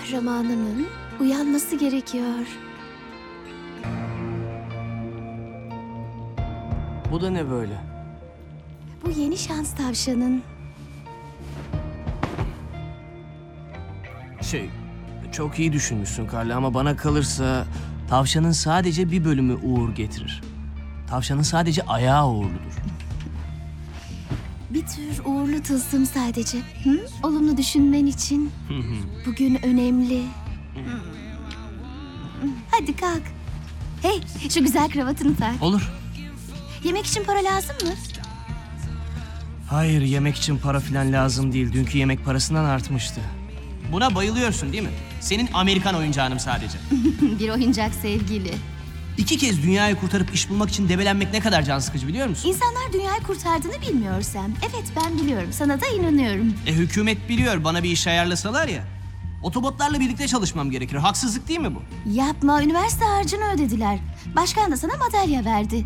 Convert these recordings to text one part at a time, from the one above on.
kahramanımın uyanması gerekiyor. Bu da ne böyle? Bu yeni şans tavşanın. Çok iyi düşünmüşsün Carla ama bana kalırsa tavşanın sadece bir bölümü uğur getirir. Tavşanın sadece ayağı uğurludur. Bir tür uğurlu tılsım sadece. Hı? Olumlu düşünmen için. Bugün önemli. Hadi kalk. Hey, şu güzel kravatını tak. Olur. Yemek için para lazım mı? Hayır, yemek için para falan lazım değil. Dünkü yemek parasından artmıştı. Buna bayılıyorsun değil mi? Senin Amerikan oyuncağınım sadece. Bir oyuncak sevgili. 2 kez dünyayı kurtarıp iş bulmak için debelenmek ne kadar can sıkıcı biliyor musun? İnsanlar dünyayı kurtardığını bilmiyorsam. Evet, ben biliyorum. Sana da inanıyorum. Hükümet biliyor, bana bir iş ayarlasalar ya. Otobotlarla birlikte çalışmam gerekir. Haksızlık değil mi bu? Yapma, üniversite harcını ödediler. Başkan da sana madalya verdi.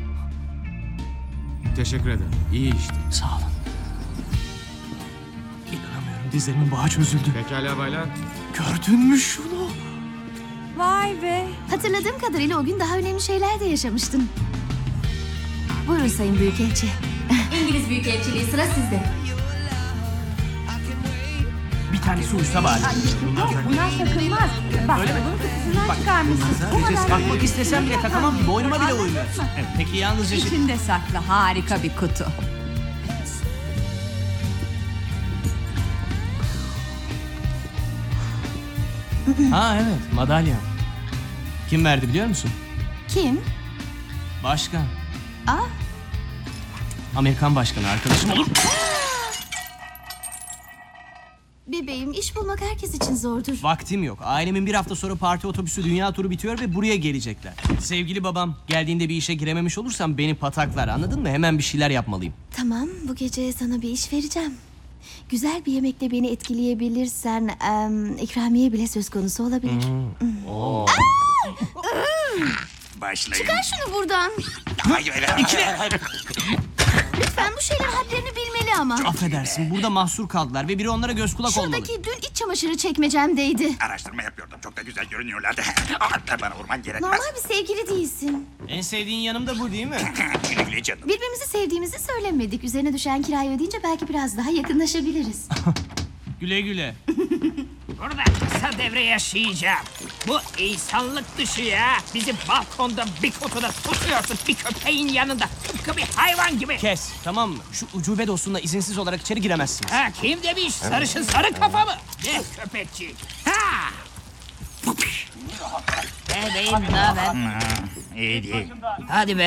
Teşekkür ederim. İyi işte. Sağ olun. İnanamıyorum, dizlerimin bağı çözüldü. Pekala baylar. Gördün mü şunu? Vay be. Hatırladığım kadarıyla o gün daha önemli şeyler de yaşamıştın. Buyurun Sayın Büyükelçi. İngiliz Büyükelçiliği, sıra sizde. Bir tanesi uysa bari. Bunlar takılmaz. Bak Öyle mi? bunun kutusundan çıkarmışsın. Sadece takmak istesem bile takamam ki. Boynuma bile uymuyor. Evet, peki yalnızca... İçinde saklı harika bir kutu. Ha evet, madalya. Kim verdi biliyor musun? Kim? Başkan. Aa, Amerikan başkanı, arkadaşım olur. bebeğim, iş bulmak herkes için zordur. Vaktim yok. Ailemin bir hafta sonra parti otobüsü dünya turu bitiyor ve buraya gelecekler. Sevgili babam, geldiğinde bir işe girememiş olursam beni pataklar, anladın mı? Hemen bir şeyler yapmalıyım. Tamam, bu gece sana bir iş vereceğim. Güzel bir yemekle beni etkileyebilirsen ikramiye bile söz konusu olabilir. Başlayın. Çıkar şunu buradan. Hayır. Lütfen bu şeyler hadlerini bilmeli ama. Affedersin, burada mahsur kaldılar ve biri onlara göz kulak olmalı. Şuradaki dün iç çamaşırı çekmecemdeydi. Araştırma yapıyordum. Çok da güzel görünüyorlardı. Bana vurman gerekmez. Normal bir sevgili değilsin. En sevdiğin yanım da bu değil mi? Güle güle canım. Birbirimizi sevdiğimizi söylemedik. Üzerine düşen kirayı ödeyince belki biraz daha yakınlaşabiliriz. Güle güle. Burada kısa devre yaşayacağım. Bu insanlık dışı ya. Bizi balkonda bir kutuda tutuyorsun bir köpeğin yanında. Tıpkı bir hayvan gibi. Kes, tamam mı? Şu ucube dostunla izinsiz olarak içeri giremezsin. Ha, kim demiş sarışın sarı kafa mı? Ne köpekçi? Ha! Bebeğim ne haber? İyi değil. Hadi be.